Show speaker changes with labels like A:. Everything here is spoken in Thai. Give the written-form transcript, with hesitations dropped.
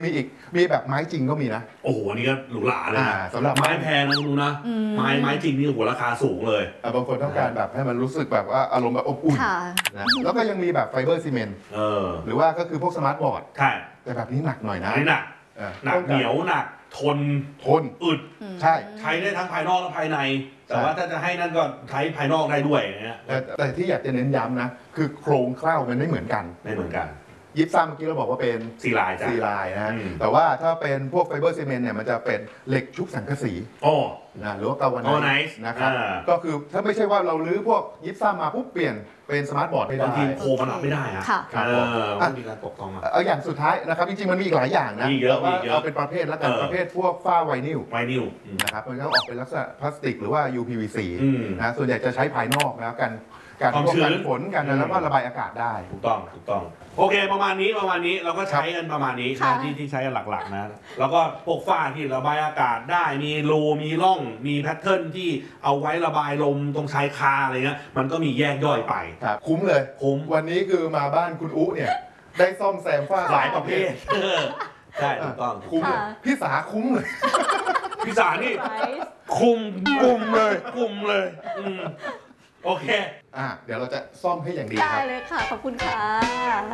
A: มีแบบไม้จริงก็มีนะ
B: โอ้โหอันนี้ก็หรูหราเลยนะ
A: สำหรับ
B: ไม้แพงนะคุณดูนะไม้จริงนี่หัวราคาสูงเลย
A: บางคนต้องการแบบให้มันรู้สึกแบบว่าอารมณ์แบบอบอุ่นนะแล้วก็ยังมีแบบไฟเบอร์ซีเมนต์หรือว่าก็คือพวกสมาร์ทบอร์ด
B: ใช่
A: แต่แบบนี้หนักหน่อยนะ
B: หนักเหนียวหนักทนอึด
A: ใ
B: ช้ได้ทั้งภายนอกและภายในแต่ว่าถ้าจะให้นั่นก็ใช้ภายนอกได้ด้วยนะ
A: แต่ที่อยากจะเน้นย้ำนะคือโครงเคล้ามันไม่เหมือนกันยิปซัมเมื่อกี้เราบอกว่าเป็น
B: 4 ลาย
A: นะแต่ว่าถ้าเป็นพวกไฟเบอร์ซีเมนต์เนี่ยมันจะเป็นเหล็กชุบสังกะสีนะหรือว่ากาวาไนซ์นะครับก็คือถ้าไม่ใช่ว่าเราลื้อพวกยิปซัมมาปุ๊บเปลี่ยนเป็นสมาร์ทบอร์ดไม่ได้
B: บางทีโคมันรับไม่ได้อะมีการตกทอง
A: เอาอย่างสุดท้ายนะครับจริงๆมันมีอีกหลายอย่างนะแต่ว่าเอาเป็นประเภทแล้วกันประเภทพวกฝ้าไวนิลนะครับมันก็ออกเป็นลักษณะพลาสติกหรือว่า UPVC นะส่วนใหญ่จะใช้ภายนอกแล้วกัน
B: ความชื้น
A: ฝนกันแล้วก็ระบายอากาศได้
B: ถูกต้องโอเคประมาณนี้เราก็ใช้กันประมาณนี้ที่ใช้กันหลักๆนะแล้วก็พวกฝ้าที่ระบายอากาศได้มีรูมีร่องมีแพทเทิร์นที่เอาไว้ระบายลมตรงชายคาอะไรเงี้ยมันก็มีแยกย่อยไป
A: คุ้มเลยวันนี้คือมาบ้านคุณอุ๊เนี่ยได้ซ่อมแซมฝ้า
B: หลายประเภทใช่ถูกต้อง
A: คุ้มพี่สาคุ้มเลย
B: พี่สานี่คุ้มเลยโอเค
A: เดี๋ยวเราจะซ่อมให้อย่างดี
C: ได้เลยค่ะขอบคุณค่ะ